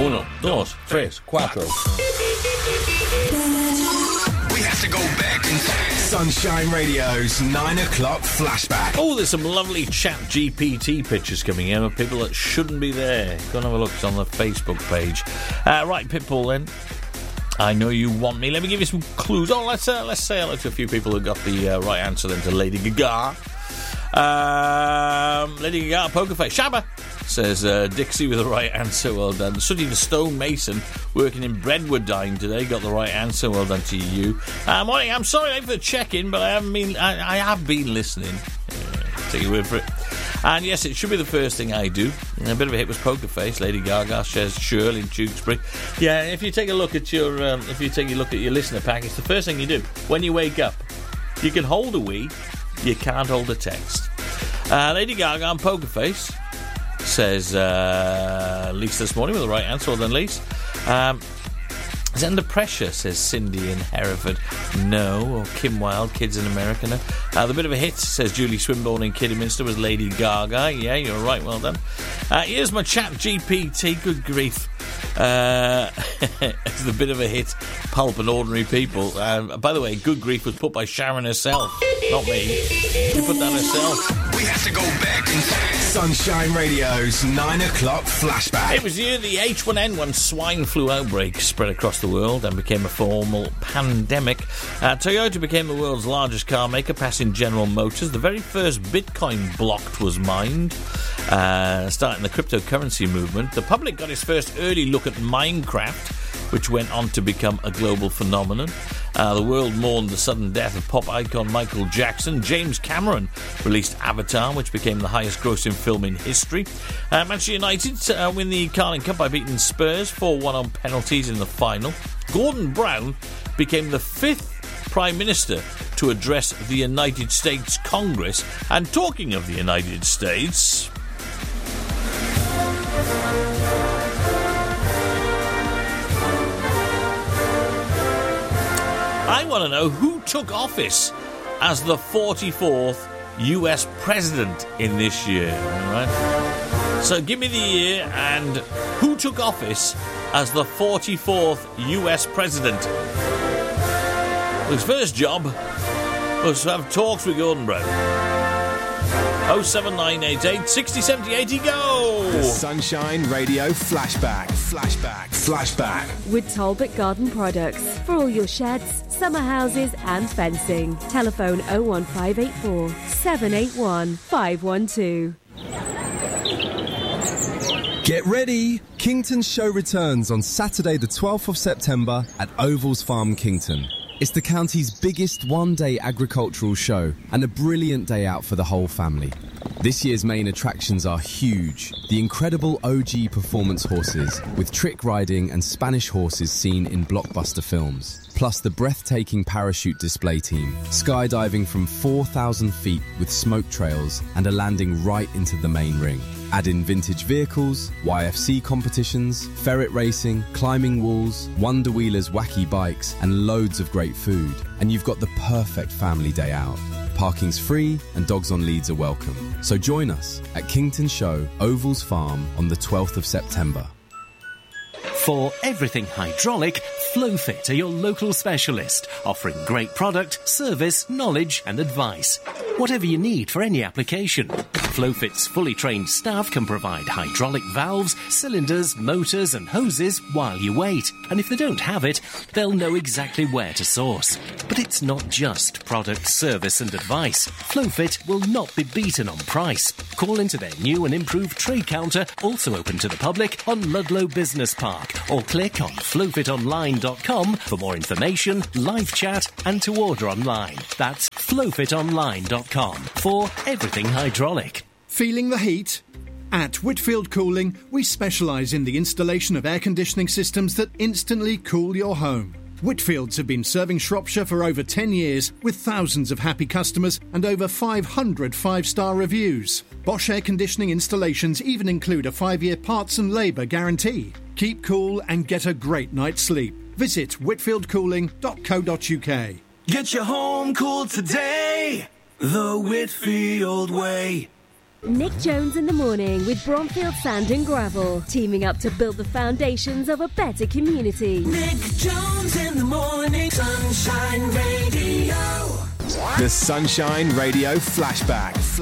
1, 2, 3, 4. We have to go back in time. Sunshine Radio's 9 o'clock flashback. Oh, there's some lovely chat GPT pictures coming in of people that shouldn't be there. Go and have a look. It's on the Facebook page. Right, Pitbull then. I know you want me. Let me give you some clues. Oh, let's say hello to a few people who got the right answer then to Lady Gaga. Lady Gaga, poker face. Shabba, says Dixie with the right answer. Well done. Sooty the Stone Mason, working in Brentwood, dying today, got the right answer. Well done to you. Morning. I'm sorry late for the check-in, but I have been listening. Take your word for it. And yes, it should be the first thing I do. A bit of a hit was Poker Face. Lady Gaga says Shirley in Tewkesbury. Yeah, if you take a look at your listener pack, it's the first thing you do when you wake up. You can hold a wee, you can't hold a text. Lady Gaga and Poker Face says Lise this morning with the right answer. Well done, Lise. Is under pressure, says Cindy in Hereford. No. Or Kim Wilde, Kids in America. No. The bit of a hit, says Julie Swinburne in Kidderminster, was Lady Gaga. Yeah, you're right, well done. Here's my chat GPT. Good grief. It's the bit of a hit, Pulp and Ordinary People. By the way, Good Grief was put by Sharon herself, not me. She put that herself. We have to go back in time. Sunshine Radio's 9 o'clock flashback. It was the year the H1N1 swine flu outbreak spread across the world and became a formal pandemic. Toyota became the world's largest car maker, passing General Motors. The very first Bitcoin blocked was mined, starting the cryptocurrency movement. The public got its first early look at Minecraft, which went on to become a global phenomenon. The world mourned the sudden death of pop icon Michael Jackson. James Cameron released Avatar, which became the highest grossing film in history. Manchester United win the Carling Cup by beating Spurs 4-1 on penalties in the final. Gordon Brown became the 5th Prime Minister to address the United States Congress. And talking of the United States... I want to know who took office as the 44th US President in this year. All right? So give me the year and who took office as the 44th US President. His first job was to have talks with Gordon Brown. 07988 60 70 80 go! The Sunshine Radio flashback. With Talbot Garden Products for all your sheds, summer houses and fencing. Telephone 01584 781 512. Get ready! Kington's show returns on Saturday the 12th of September at Ovals Farm, Kington. It's the county's biggest one-day agricultural show and a brilliant day out for the whole family. This year's main attractions are huge. The incredible OG performance horses with trick riding and Spanish horses seen in blockbuster films. Plus the breathtaking parachute display team, skydiving from 4,000 feet with smoke trails and a landing right into the main ring. Add in vintage vehicles, YFC competitions, ferret racing, climbing walls, Wonder Wheeler's wacky bikes, and loads of great food. And you've got the perfect family day out. Parking's free and dogs on leads are welcome. So join us at Kington Show, Ovals Farm on the 12th of September. For everything hydraulic, Flowfit are your local specialist, offering great product, service, knowledge and advice. Whatever you need for any application, Flowfit's fully trained staff can provide hydraulic valves, cylinders, motors and hoses while you wait. And if they don't have it, they'll know exactly where to source. But it's not just product, service and advice. Flowfit will not be beaten on price. Call into their new and improved trade counter, also open to the public, on Ludlow Business Park, or click on flowfitonline.com for more information, live chat and to order online. That's flowfitonline.com for everything hydraulic. Feeling the heat? At Whitfield Cooling, we specialise in the installation of air conditioning systems that instantly cool your home. Whitfields have been serving Shropshire for over 10 years with thousands of happy customers and over 500 five-star reviews. Bosch air conditioning installations even include a 5-year parts and labour guarantee. Keep cool and get a great night's sleep. Visit whitfieldcooling.co.uk. Get your home cool today, the Whitfield way. Nick Jones in the morning with Bromfield Sand and Gravel, teaming up to build the foundations of a better community. Nick Jones in the morning, Sunshine Radio. The Sunshine Radio Flashback.